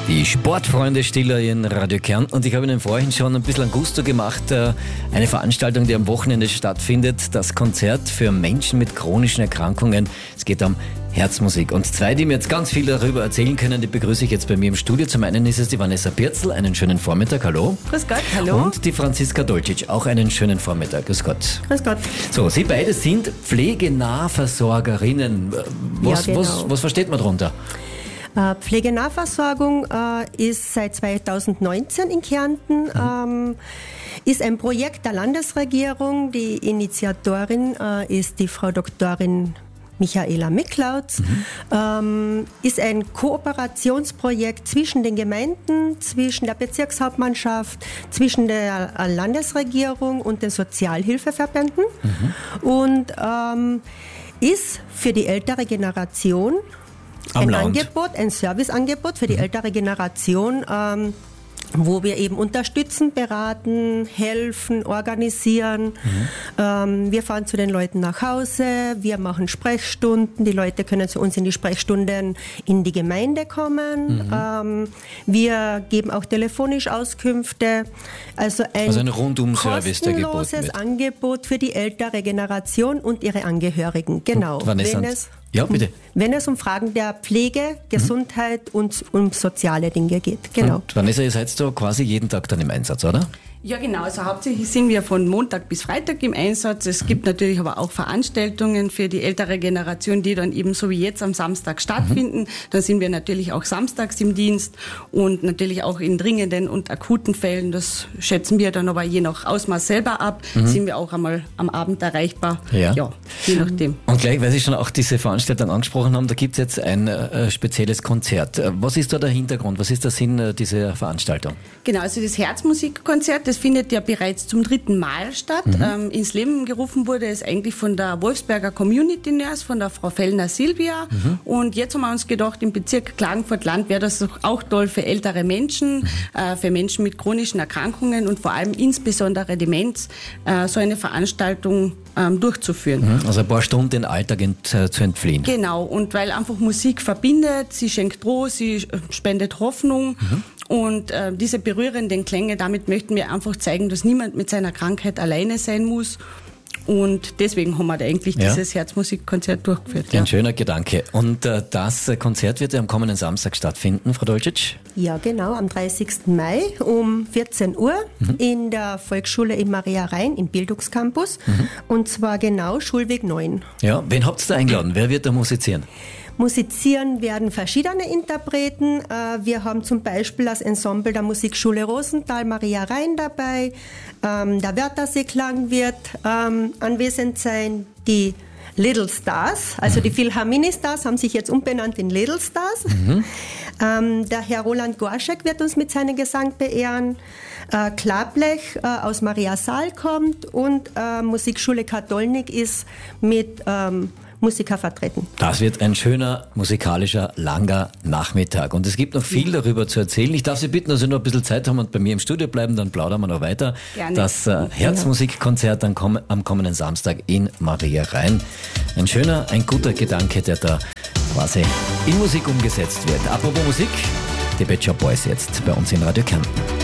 Die Sportfreunde Stiller in Radio Kärnten, und ich habe Ihnen vorhin schon ein bisschen ein Gusto gemacht, eine Veranstaltung, die am Wochenende stattfindet, das Konzert für Menschen mit chronischen Erkrankungen. Es geht um Herzmusik. Und zwei, die mir jetzt ganz viel darüber erzählen können, die begrüße ich jetzt bei mir im Studio. Zum einen ist es die Vanessa Pirzel, einen schönen Vormittag, hallo. Grüß Gott, hallo. Und die Franziska Dolcic, auch einen schönen Vormittag, grüß Gott. Grüß Gott. So, Sie beide sind Pflegenahversorgerinnen. Was versteht man darunter? Pflegenahversorgung ist seit 2019 in Kärnten, ist ein Projekt der Landesregierung. Die Initiatorin ist die Frau Doktorin Michaela Miklautz, ist ein Kooperationsprojekt zwischen den Gemeinden, zwischen der Bezirkshauptmannschaft, zwischen der Landesregierung und den Sozialhilfeverbänden und ist für die ältere Generation ein Serviceangebot für die ältere Generation, wo wir eben unterstützen, beraten, helfen, organisieren. Wir fahren zu den Leuten nach Hause, wir machen Sprechstunden, die Leute können zu uns in die Sprechstunden in die Gemeinde kommen. Wir geben auch telefonisch Auskünfte. Also ein Rundum-Service, der geboten wird. Kostenloses Angebot für die ältere Generation und ihre Angehörigen. Genau. Ja, bitte. Wenn es um Fragen der Pflege, Gesundheit und um soziale Dinge geht. Genau. Und Vanessa, ihr seid da quasi jeden Tag dann im Einsatz, oder? Ja, genau. Also hauptsächlich sind wir von Montag bis Freitag im Einsatz. Es gibt natürlich aber auch Veranstaltungen für die ältere Generation, die dann eben so wie jetzt am Samstag stattfinden. Dann sind wir natürlich auch samstags im Dienst und natürlich auch in dringenden und akuten Fällen. Das schätzen wir dann aber je nach Ausmaß selber ab. Sind wir auch einmal am Abend erreichbar. Ja, je nachdem. Und gleich, weil Sie schon auch diese Veranstaltung angesprochen haben, da gibt es jetzt ein spezielles Konzert. Was ist da der Hintergrund? Was ist der Sinn dieser Veranstaltung? Genau, also das Herzmusikkonzert, das findet ja bereits zum 3. Mal statt. Ins Leben gerufen wurde es eigentlich von der Wolfsberger Community Nurse, von der Frau Fellner Silvia. Und jetzt haben wir uns gedacht, im Bezirk Klagenfurt-Land wäre das auch toll für ältere Menschen, für Menschen mit chronischen Erkrankungen und vor allem insbesondere Demenz, so eine Veranstaltung durchzuführen. Also ein paar Stunden den Alltag zu entfliehen. Genau, und weil einfach Musik verbindet, sie schenkt Trost, sie spendet Hoffnung. Und diese berührenden Klänge, damit möchten wir einfach zeigen, dass niemand mit seiner Krankheit alleine sein muss. Und deswegen haben wir da eigentlich dieses Herzmusikkonzert durchgeführt. Ein schöner Gedanke. Und das Konzert wird ja am kommenden Samstag stattfinden, Frau Dolcic? Ja, genau, am 30. Mai um 14 Uhr in der Volksschule in Maria Rhein im Bildungscampus. Und zwar genau Schulweg 9. Ja, wen habt ihr da eingeladen? Wer wird da musizieren? Musizieren werden verschiedene Interpreten. Wir haben zum Beispiel das Ensemble der Musikschule Rosenthal Maria Rhein dabei. Der Wörthersee-Klang wird anwesend sein. Die Little Stars, also die Philharmonie-Stars, haben sich jetzt umbenannt in Little Stars. Der Herr Roland Gorschek wird uns mit seinem Gesang beehren. Klarblech aus Maria Saal kommt und Musikschule Katholnik ist mit Musiker vertreten. Das wird ein schöner, musikalischer, langer Nachmittag. Und es gibt noch viel darüber zu erzählen. Ich darf Sie bitten, dass Sie noch ein bisschen Zeit haben und bei mir im Studio bleiben, dann plaudern wir noch weiter. Gerne. Das Herzmusikkonzert am kommenden Samstag in Maria Rhein. Ein schöner, ein guter Gedanke, der da quasi in Musik umgesetzt wird. Apropos Musik, die Pet Shop Boys jetzt bei uns in Radio Kärnten.